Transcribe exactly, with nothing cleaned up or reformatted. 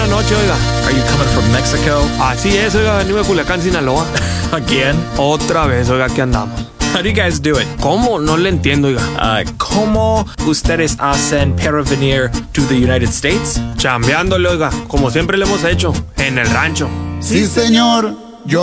noche, oiga. Are you coming from Mexico? Así es, oiga, venimos de Culiacán, Sinaloa. Again? Otra vez, oiga, aquí andamos. How do you guys do it? ¿Cómo? No le entiendo, oiga. Uh, ¿Cómo ustedes hacen para venir to the United States? Chambeándole, oiga, como siempre le hemos hecho, en el rancho. Sí, señor.